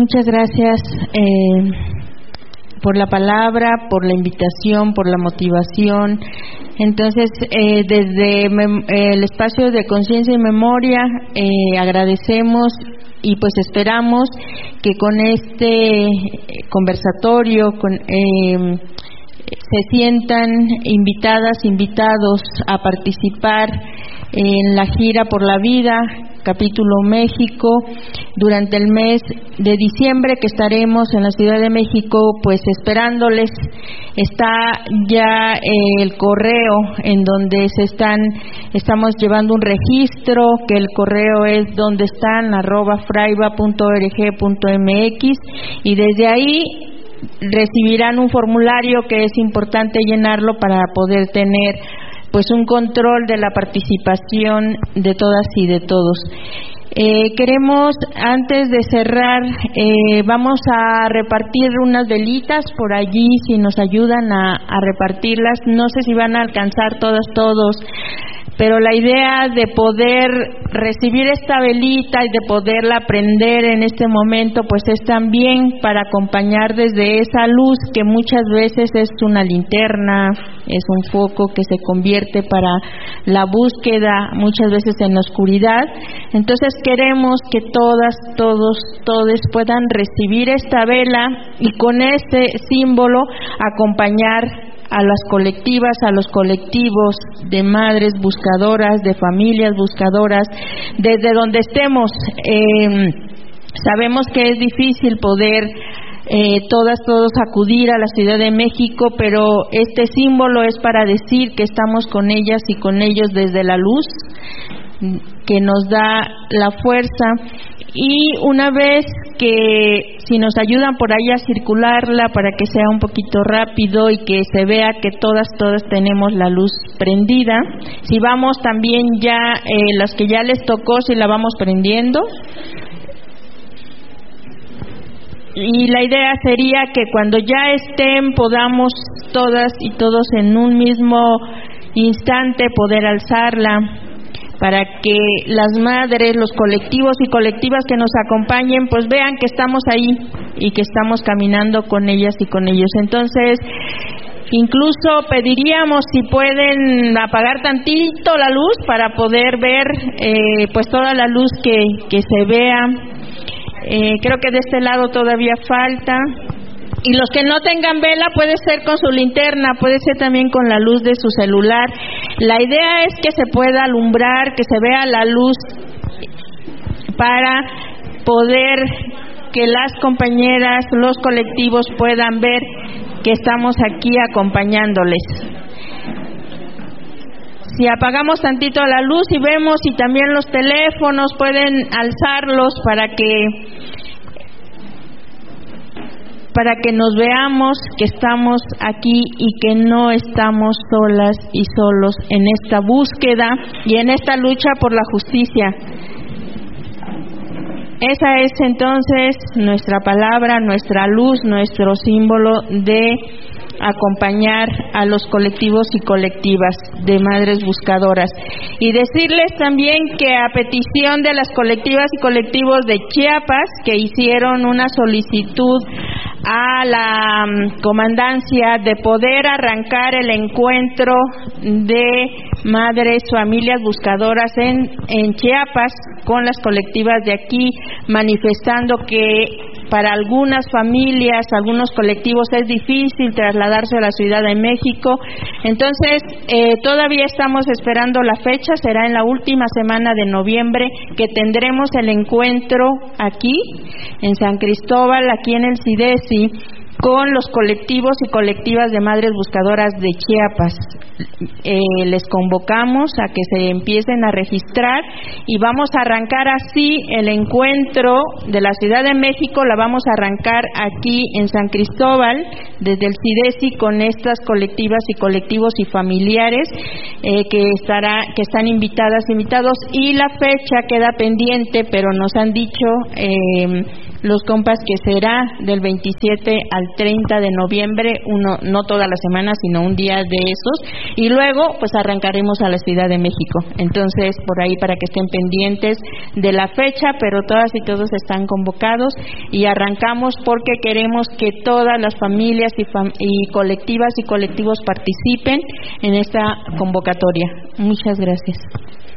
Muchas gracias por la palabra, por la invitación, por la motivación. Entonces, desde el espacio de conciencia y memoria, agradecemos y pues esperamos que con este conversatorio se sientan invitados a participar en la gira por la vida, capítulo México, durante el mes de diciembre, que estaremos en la Ciudad de México, pues esperándoles. Está ya el correo en donde estamos llevando un registro, que el correo es donde están @fraiba.org.mx, y desde ahí recibirán un formulario que es importante llenarlo para poder tener pues un control de la participación de todas y de todos. Queremos, antes de cerrar, vamos a repartir unas velitas por allí, si nos ayudan a repartirlas. No sé si van a alcanzar todos, pero la idea de poder recibir esta velita y de poderla prender en este momento, pues es también para acompañar desde esa luz que muchas veces es una linterna, es un foco que se convierte para la búsqueda muchas veces en la oscuridad. Entonces queremos que todos puedan recibir esta vela y con este símbolo acompañar a las colectivas, a los colectivos de madres buscadoras, de familias buscadoras, desde donde estemos. Sabemos que es difícil poder todos acudir a la Ciudad de México, pero este símbolo es para decir que estamos con ellas y con ellos desde la luz, que nos da la fuerza. Y una vez que, si nos ayudan por ahí a circularla para que sea un poquito rápido y que se vea que todas tenemos la luz prendida. Si vamos también ya, las que ya les tocó, si la vamos prendiendo. Y la idea sería que cuando ya estén, podamos todas y todos en un mismo instante poder alzarla, para que las madres, los colectivos y colectivas que nos acompañen, pues vean que estamos ahí y que estamos caminando con ellas y con ellos. Entonces, incluso pediríamos si pueden apagar tantito la luz para poder ver pues toda la luz que se vea. Creo que de este lado todavía falta. Y los que no tengan vela, puede ser con su linterna, puede ser también con la luz de su celular. La idea es que se pueda alumbrar, que se vea la luz, para poder que las compañeras, los colectivos puedan ver que estamos aquí acompañándoles. Si apagamos tantito la luz y vemos, y también los teléfonos pueden alzarlos para que nos veamos que estamos aquí y que no estamos solas y solos en esta búsqueda y en esta lucha por la justicia. Esa es entonces nuestra palabra, nuestra luz, nuestro símbolo de acompañar a los colectivos y colectivas de madres buscadoras. Y decirles también que a petición de las colectivas y colectivos de Chiapas, que hicieron una solicitud a la comandancia de poder arrancar el encuentro de madres, familias buscadoras en Chiapas con las colectivas de aquí, manifestando que para algunas familias, algunos colectivos es difícil trasladarse a la Ciudad de México. Entonces, todavía estamos esperando la fecha, será en la última semana de noviembre que tendremos el encuentro aquí en San Cristóbal, aquí en el CIDESI, con los colectivos y colectivas de madres buscadoras de Chiapas. Les convocamos a que se empiecen a registrar y vamos a arrancar así el encuentro de la Ciudad de México. La vamos a arrancar aquí en San Cristóbal desde el CIDESI con estas colectivas y colectivos y familiares que están invitados, y la fecha queda pendiente, pero nos han dicho los compas, que será del 27 al 30 de noviembre, no toda la semana, sino un día de esos, y luego pues arrancaremos a la Ciudad de México. Entonces, por ahí para que estén pendientes de la fecha, pero todas y todos están convocados y arrancamos porque queremos que todas las familias y colectivas y colectivos participen en esta convocatoria. Muchas gracias.